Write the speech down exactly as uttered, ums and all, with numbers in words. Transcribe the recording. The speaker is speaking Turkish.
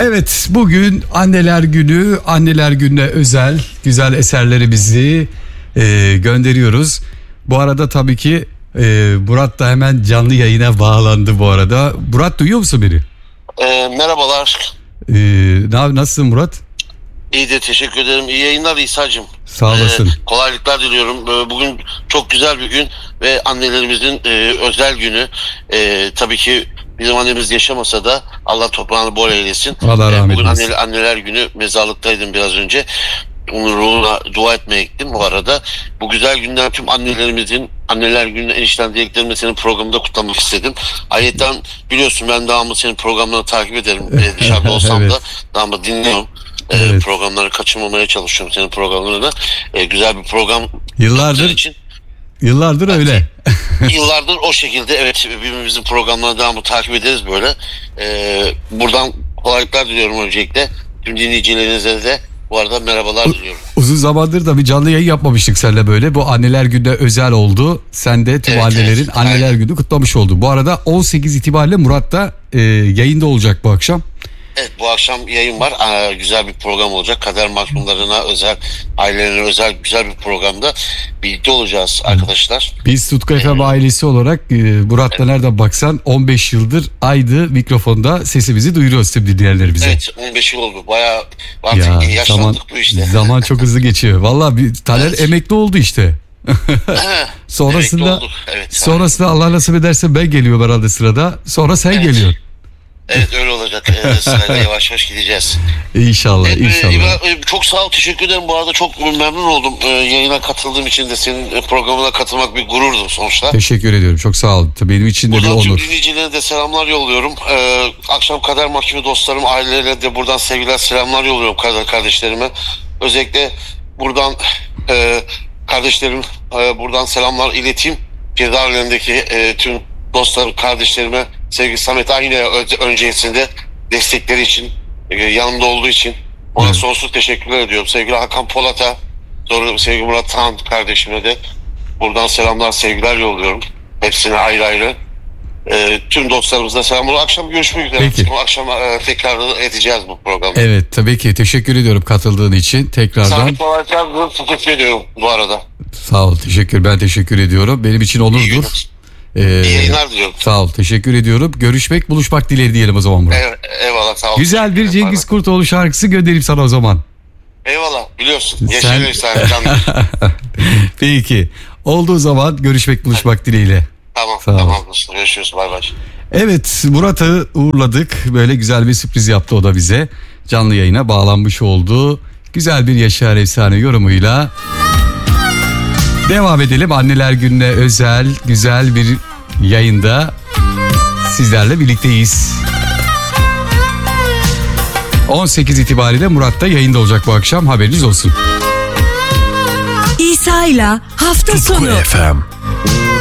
Evet, bugün Anneler Günü, Anneler Günü'ne özel güzel eserlerimizi e, gönderiyoruz. Bu arada tabii ki e, Murat da hemen canlı yayına bağlandı bu arada. Murat, duyuyor musun beni? E, merhabalar. E, nasılsın Murat? İyi de teşekkür ederim. İyi yayınlar İsa'cığım. Sağ olasın. Ee, kolaylıklar diliyorum. Ee, bugün çok güzel bir gün ve annelerimizin e, özel günü. E, tabii ki bizim annemiz yaşamasa da Allah toprağını bol eylesin. Allah rahmet Bugün eylesin. anne, anneler günü, mezarlıktaydım biraz önce. Onun ruhuna dua etmeye gittim bu arada. Bu güzel günden tüm annelerimizin, anneler gününe enişten dileklerimi senin programında kutlamak istedim. Ayrıca biliyorsun ben devamlı senin programlarını takip ederim. Ee, dışarıda olsam Evet. da devamlı dinliyorum. Ee, Evet. Programları kaçırmamaya çalışıyorum senin programlarına. Ee, güzel bir program Yıllardır için. Yıllardır öyle. Yıllardır o şekilde evet birbirimizin programlarını devamlı takip ederiz böyle. Ee, buradan kolaylıklar diliyorum öncelikle. Tüm dinleyicilerinize de bu arada merhabalar diliyorum. Uzun zamandır da bir canlı yayın yapmamıştık seninle böyle. Bu Anneler Günü'ne özel oldu. Sen de tüm Evet, annelerin evet, Anneler aynen. Günü kutlamış oldu. Bu arada on sekiz itibariyle Murat da e, yayında olacak bu akşam. Evet, bu akşam yayın var. Aa, güzel bir program olacak. Kader mahkumlarına özel, ailelerine özel güzel bir programda birlikte olacağız arkadaşlar. Biz Tutku F M ailesi olarak e, Murat'la nereden baksan on beş yıldır aynı mikrofonda sesimizi duyuruyoruz tüm dinleyenlerimize. Evet, on beş yıl oldu. Bayağı artık Ya, yaşlandık zaman, bu işte. zaman çok hızlı geçiyor. Vallahi bir Taner Evet. emekli oldu işte. sonrasında Emekli olduk. Evet, sonrasında Allah nasip ederse ben geliyorum herhalde sırada. Sonra sen Evet. geliyorsun. Evet, öyle olacak. Ee, sırayla yavaş yavaş gideceğiz. İnşallah, Evet, inşallah. e, e, çok sağ ol, teşekkür ederim. Bu arada çok memnun oldum. E, yayına katıldığım için de senin programına katılmak bir gururdu sonuçta. Teşekkür ediyorum. Çok sağ ol. Benim için de bir Buradan tüm onur. dinleyicilerine de selamlar yolluyorum. Ee, akşam Kader Mahkemi dostlarım, ailelerine de buradan sevgiler, selamlar yolluyorum kader kardeşlerime. Özellikle buradan e, kardeşlerim e, buradan selamlar ileteyim. Cezaevlerindeki e, tüm dostlarım, kardeşlerime sevgili Samet Ayna'ya öncesinde destekleri için, e, yanımda olduğu için ona Evet. sonsuz teşekkürler ediyorum. Sevgili Hakan Polat'a, sonra sevgili Murat Tan kardeşime de buradan selamlar, sevgiler yolluyorum. Hepsine ayrı ayrı. E, tüm dostlarımıza selamlar. Akşam görüşmek üzere. Peki. Bu akşam e, tekrar edeceğiz bu programı. Evet, tabii ki teşekkür ediyorum katıldığın için tekrardan. Samet Polat'a teşekkür ediyorum bu arada. Sağ ol, teşekkür. Ben teşekkür ediyorum. Benim için İyi onurdur. günler. Ee, İyi yayınlar diliyorum. Sağ ol, teşekkür ediyorum. Görüşmek, buluşmak dileğiyle diyelim o zaman Murat. Ey, eyvallah, sağ ol. Güzel bir Cengiz Kurtoğlu şarkısı göndereyim sana o zaman. Eyvallah, biliyorsun. Sen- Yaşayın sen canlı. Peki. Olduğu zaman görüşmek, buluşmak dileğiyle. Tamam, Sağ ol. tamam dostum. Görüşürüz, bay bay. Evet, Murat'ı uğurladık. Böyle güzel bir sürpriz yaptı o da bize. Canlı yayına bağlanmış oldu. Güzel bir Yaşar Efsane yorumuyla devam edelim. Anneler Günü'ne özel güzel bir yayında sizlerle birlikteyiz. on sekiz itibariyle Murat da yayında olacak bu akşam, haberiniz olsun. İsa'yla hafta Tutku sonu. F M.